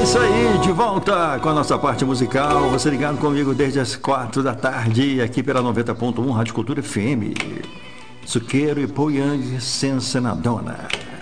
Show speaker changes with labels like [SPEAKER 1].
[SPEAKER 1] Isso aí, de volta com a nossa parte musical. Você ligado comigo desde as 4 da tarde, aqui pela 90.1 Rádio Cultura FM. Suqueiro e Poyang Sensenadona.